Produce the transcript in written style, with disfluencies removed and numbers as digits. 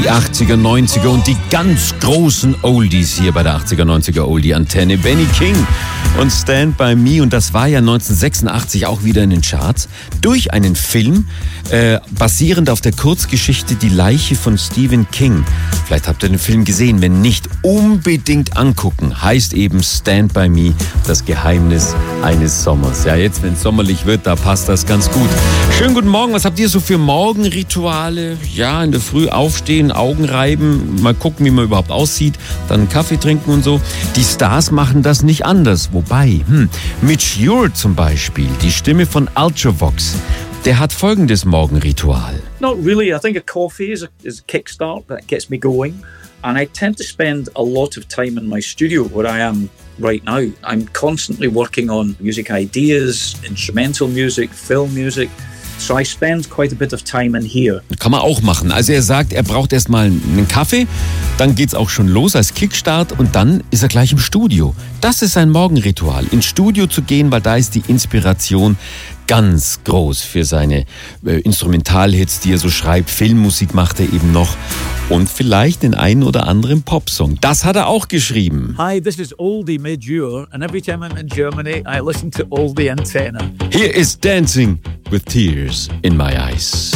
Die 80er, 90er und die ganz großen Oldies hier bei der 80er, 90er Oldie-Antenne. Benny King und Stand By Me. Und das war ja 1986 auch wieder in den Charts. Durch einen Film, basierend auf der Kurzgeschichte Die Leiche von Stephen King. Vielleicht habt ihr den Film gesehen. Wenn nicht, unbedingt angucken. Heißt eben Stand By Me, das Geheimnis eines Sommers. Ja, jetzt, wenn es sommerlich wird, da passt das ganz gut. Schönen guten Morgen. Was habt ihr so für Morgenrituale? Ja, in der Früh aufstehen, Augen reiben, mal gucken, wie man überhaupt aussieht, dann einen Kaffee trinken und so. Die Stars machen das nicht anders. Wobei, Mitch Ure zum Beispiel, die Stimme von Ultravox, der hat folgendes Morgenritual. Not really. I think a coffee is a kickstart that gets me going. And I tend to spend a lot of time in my studio where I am right now. I'm constantly working on music ideas, instrumental music, film music. So I spend quite a bit of time in here. Kann man auch machen. Also er sagt, er braucht erstmal einen Kaffee, dann geht's auch schon los als Kickstart und dann ist er gleich im Studio. Das ist sein Morgenritual, ins Studio zu gehen, weil da ist die Inspiration ganz groß für seine Instrumentalhits, die er so schreibt. Filmmusik macht er eben noch und vielleicht den einen oder anderen Popsong. Das hat er auch geschrieben. Hi, this is Oldie Mitch Ure, and every time I'm in Germany, I listen to Oldie Antenne. Here is Dancing with Tears in My Eyes.